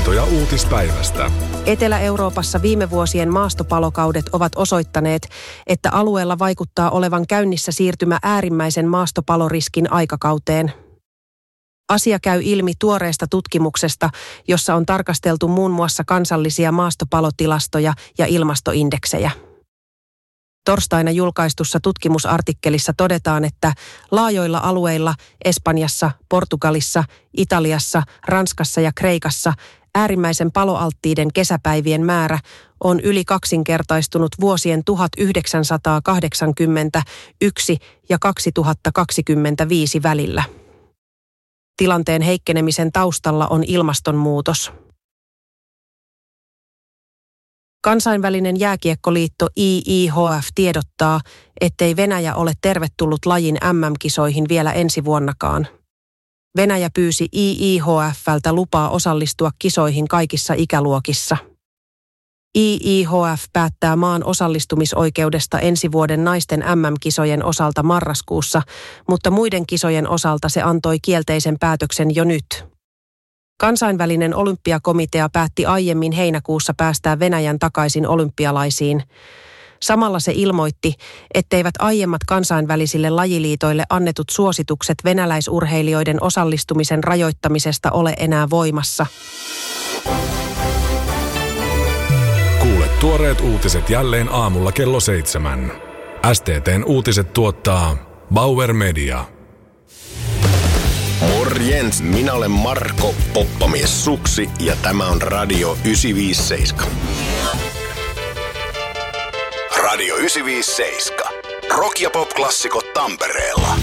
havaintoja uutispäivästä. Etelä-Euroopassa viime vuosien maastopalokaudet ovat osoittaneet, että alueella vaikuttaa olevan käynnissä siirtymä äärimmäisen maastopaloriskin aikakauteen. Asia käy ilmi tuoreesta tutkimuksesta, jossa on tarkasteltu muun muassa kansallisia maastopalotilastoja ja ilmastoindeksejä. Torstaina julkaistussa tutkimusartikkelissa todetaan, että laajoilla alueilla Espanjassa, Portugalissa, Italiassa, Ranskassa ja Kreikassa äärimmäisen paloalttiiden kesäpäivien määrä on yli kaksinkertaistunut vuosien 1981 ja 2025 välillä. Tilanteen heikkenemisen taustalla on ilmastonmuutos. Kansainvälinen jääkiekkoliitto IIHF tiedottaa, ettei Venäjä ole tervetullut lajin MM-kisoihin vielä ensi vuonnakaan. Venäjä pyysi IIHF:ltä lupaa osallistua kisoihin kaikissa ikäluokissa. IIHF päättää maan osallistumisoikeudesta ensi vuoden naisten MM-kisojen osalta marraskuussa, mutta muiden kisojen osalta se antoi kielteisen päätöksen jo nyt. Kansainvälinen olympiakomitea päätti aiemmin heinäkuussa päästää Venäjän takaisin olympialaisiin. Samalla se ilmoitti, etteivät aiemmat kansainvälisille lajiliitoille annetut suositukset venäläisurheilijoiden osallistumisen rajoittamisesta ole enää voimassa. Kuule tuoreet uutiset jälleen aamulla kello 7. STT:n uutiset tuottaa Bauer Media. Morjens, minä olen Marko Poppamies Suksi ja tämä on Radio 957. Radio 957. Rock- ja pop-klassikot Tampereella.